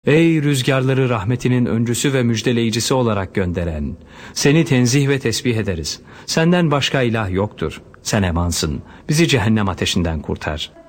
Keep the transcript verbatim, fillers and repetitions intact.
Ey rüzgarları rahmetinin öncüsü ve müjdeleyicisi olarak gönderen, seni tenzih ve tesbih ederiz. Senden başka ilah yoktur. Sen emansın. Bizi cehennem ateşinden kurtar.